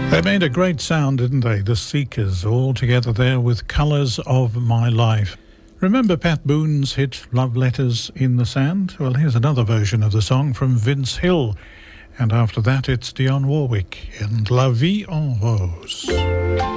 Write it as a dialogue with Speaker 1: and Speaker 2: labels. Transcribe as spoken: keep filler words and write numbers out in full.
Speaker 1: They made a great sound, didn't they? The Seekers, all together there with Colours of My Life. Remember Pat Boone's hit Love Letters in the Sand? Well, here's another version of the song from Vince Hill. And after that, it's Dionne Warwick and La Vie en Rose.